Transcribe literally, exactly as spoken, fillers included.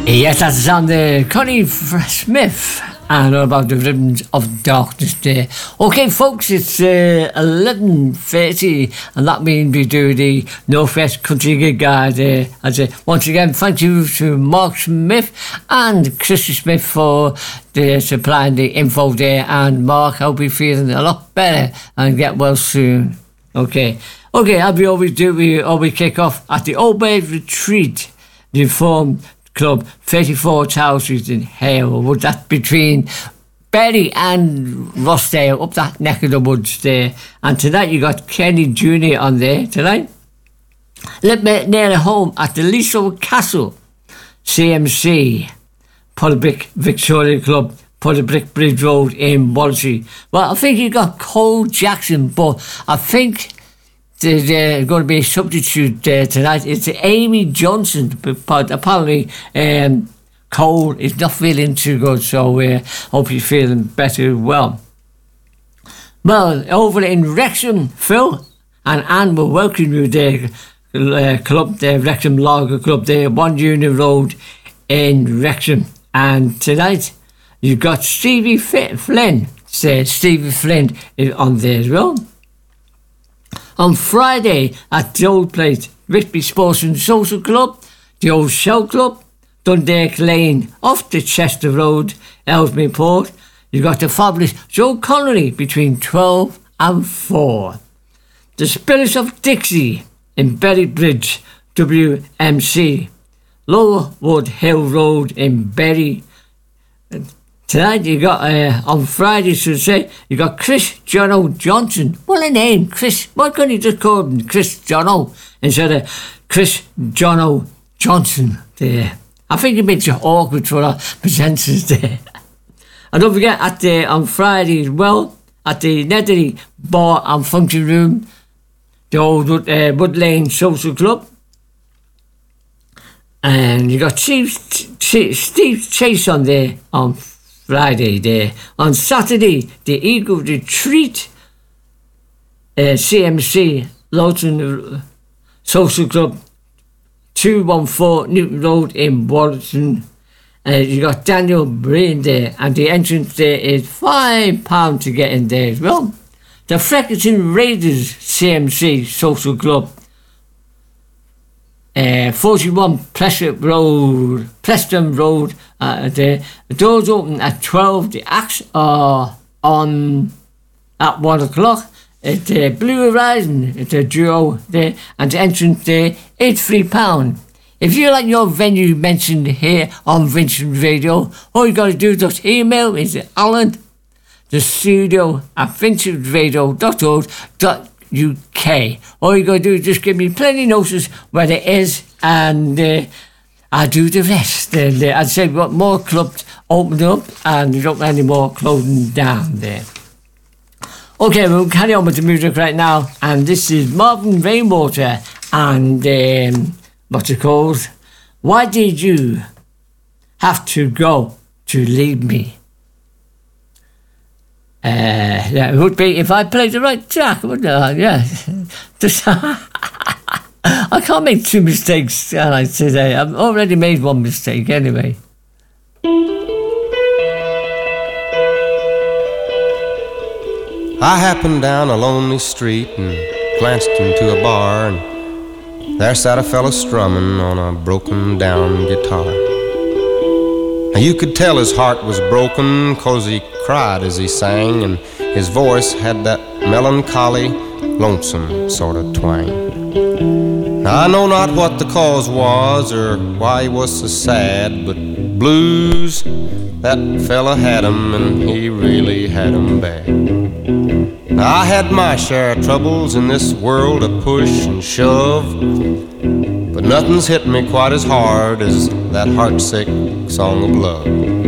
Yes, that's on the Connie Smith and all about the Rhythms of Darkness there. Okay, folks, it's uh, eleven thirty, and that means we do the Northwest Country Gig Guide there. I say, once again, thank you to Mark Smith and Christy Smith for the, supplying the info there. And Mark, I'll be feeling a lot better and get well soon. Okay, okay, as we always do, we always kick off at the Old Bay Retreat, the Reformed Club, thirty-four Tower Street in Halewood. That's between Berry and Rossdale, up that neck of the woods there. And tonight you got Kenny Junior on there tonight. A little bit near home at the Leesold Castle C M C, Puddlebrick Victoria Club, Puddlebrick Bridge Road in Wallasey. Well, I think you got Cole Jackson, but I think there's uh, going to be a substitute uh, tonight. It's Amy Johnson, but apparently um, Cole is not feeling too good, so I uh, hope he's feeling better well. Well, over in Wrexham, Phil and Anne will welcome you there, uh, club, the Wrexham Lager Club there, One Union Road in Wrexham. And tonight you've got Stevie F- Flynn, so Stevie Flynn is on there as well. On Friday at the Old Place, Rixby Sports and Social Club, the Old Shell Club, Dundalk Lane, off the Chester Road, Ellesmere Port, you've got the fabulous Joe Connery between twelve and four. The Spirits of Dixie in Berry Bridge, W M C, Lower Wood Hill Road in Berry. Tonight you got, uh, on Friday, should I say, you got Chris Jono Johnson. What a name, Chris. Why couldn't you just call him Chris Jono instead of Chris Jono Johnson there? I think it makes it awkward for our presenters there. And don't forget, at the, on Friday as well, at the Netherley Bar and Function Room, the old uh, Wood Lane Social Club. And you got Steve, Steve Chase on there on Friday there. On Saturday, the Eagle Retreat, uh, C M C, Lawton Social Club, two one four Newton Road in Wallasey. Uh, you got Daniel Breen there, and the entrance there is five pounds to get in there as well. The Freckerton Raiders C M C Social Club, Uh, forty-one Preston Road, Preston Road. Uh, the, the doors open at twelve. The acts are on at one o'clock. It's uh, Blue Horizon. It's a duo there, and the entrance there is three pound. If you like your venue mentioned here on Vincent Radio, all you got to do is just email is Alan, the studio at vincent radio dot org dot U K. All you gotta do is just give me plenty notice where it is, and uh, I do the rest. And uh, I'd say we've got more clubs opened up, and we don't have any more closing down there. Okay, we'll carry on with the music right now, and this is Marvin Rainwater and um, what's it called? Why Did You Have to Go to Leave Me? Uh, yeah, it would be if I played the right track, wouldn't I? Yeah. Just I can't make two mistakes, can I, today? I've already made one mistake anyway. I happened down a lonely street and glanced into a bar, and there sat a fellow strumming on a broken down guitar. Now you could tell his heart was broken, 'cause he cried as he sang, and his voice had that melancholy, lonesome sort of twang. Now I know not what the cause was or why he was so sad, but blues, that fella had 'em, and he really had 'em bad. Now I had my share of troubles in this world of push and shove, but nothing's hit me quite as hard as that heartsick song of love.